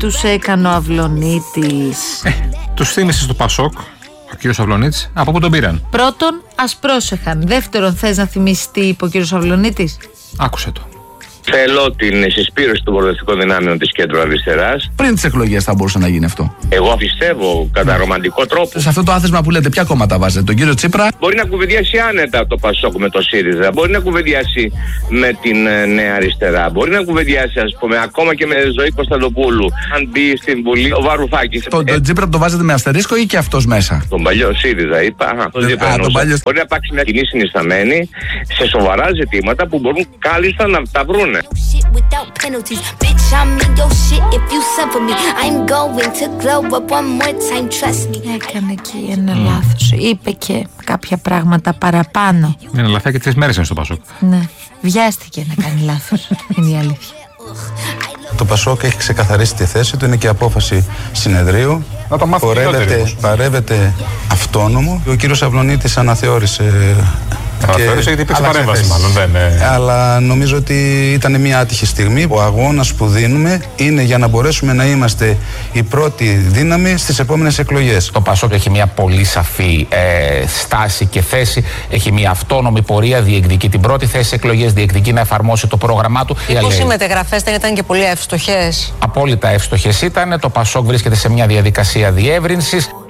τους έκανε ο Αυλωνίτης? Τους θύμισε στο Πασόκ ο κύριος Αυλωνίτης. Από πού τον πήραν? Πρώτον, ας πρόσεχαν. Δεύτερον, θες να θυμίσεις τι είπε ο κύριος Αυλωνίτης? Άκουσε το. Θέλω την συσπήρωση των προοδευτικών δυνάμεων της κέντρου αριστεράς. Πριν τις εκλογές θα μπορούσε να γίνει αυτό. Εγώ πιστεύω κατά ρομαντικό τρόπο. Σε αυτό το άθεσμα που λέτε, ποια κόμματα βάζετε, τον κύριο Τσίπρα? Μπορεί να κουβεντιάσει άνετα το Πασόκ με το ΣΥΡΙΖΑ. Μπορεί να κουβεντιάσει με την Νέα Αριστερά. Μπορεί να κουβεντιάσει, ας πούμε, ακόμα και με Ζωή Κωνσταντοπούλου. Αν μπει στην Βουλή ο Βαρουφάκης. Τον Τσίπρα το βάζετε με αστερίσκο ή και αυτός μέσα? Τον παλιό ΣΥΡΙΖΑ, είπα. Μπορεί να υπάρξει μια κοινή συνισταμένη σε σοβαρά ζητήματα που μπορούν κάλλιστα να τα βρούνε. Έκανε εκεί ένα λάθος. Είπε και κάποια πράγματα παραπάνω. Είναι λαθάκι 3 μέρες είναι στο Πασόκ. Ναι, βιάστηκε να κάνει λάθος. Είναι η αλήθεια. Το Πασόκ έχει ξεκαθαρίσει τη θέση του, είναι και απόφαση συνεδρίου. Να το μάθει παρεύεται αυτόνομο. Ο κύριος Αυλωνίτης αναθεώρησε. Αναθεώρησε γιατί υπήρξε παρέμβαση, μάλλον. Αλλά νομίζω ότι ήταν μια άτυχη στιγμή. Ο αγώνας που δίνουμε είναι για να μπορέσουμε να είμαστε η πρώτη δύναμη στις επόμενες εκλογές. Το Πασόκ έχει μια πολύ σαφή στάση και θέση. Έχει μια αυτόνομη πορεία, διεκδικεί την πρώτη θέση στις εκλογές, διεκδικεί να εφαρμόσει το πρόγραμμά του. Μήπως οι μετεγραφές ήταν και πολύ εύστοχες? Απόλυτα εύστοχες ήταν. Το Πασόκ βρίσκεται σε μια διαδικασία διεύρυνσης.